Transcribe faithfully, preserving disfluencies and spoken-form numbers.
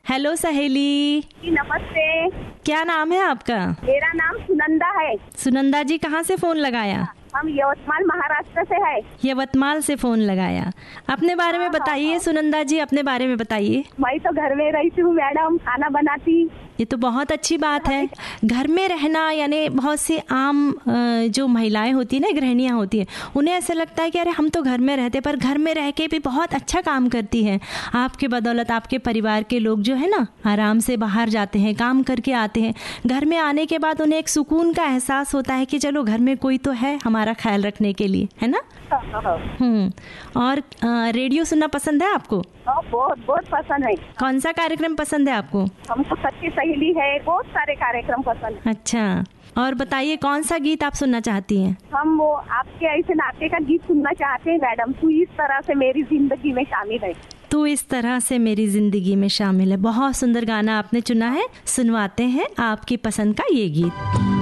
Hello सहेली। नमस्ते। क्या नाम है आपका? मेरा नाम सुनंदा है। सुनंदा जी, कहाँ से फोन लगाया? हम यवतमाल महाराष्ट्र से है। यवतमाल से फोन लगाया। अपने बारे में बताइए सुनंदा जी, अपने बारे में बताइए। मैं तो घर में रहती हूँ मैडम, खाना बनाती। ये तो बहुत अच्छी बात है। घर में रहना यानी बहुत सी आम जो महिलाएं होती है ना, गृहिणियां होती हैं, उन्हें ऐसा लगता है कि अरे हम तो घर में रहते, पर घर में रह के भी बहुत अच्छा काम करती हैं। आपके बदौलत आपके परिवार के लोग जो है ना, आराम से बाहर जाते हैं, काम करके आते हैं। घर में आने के बाद उन्हें एक सुकून का एहसास होता है कि चलो घर में कोई तो है हमारा ख्याल रखने के लिए, है ना? हम्म। और आ, रेडियो सुनना पसंद है आपको? बहुत बहुत पसंद है। कौन सा कार्यक्रम पसंद है आपको? हमको सच्ची सहेली है, बहुत सारे कार्यक्रम पसंद है। अच्छा, और बताइए कौन सा गीत आप सुनना चाहती हैं? हम वो आपके ऐसे नाते का गीत सुनना चाहते हैं मैडम। तू इस तरह से मेरी जिंदगी में शामिल है। तू इस तरह से मेरी जिंदगी में शामिल है। बहुत सुंदर गाना आपने चुना है, सुनवाते हैं आपकी पसंद का ये गीत।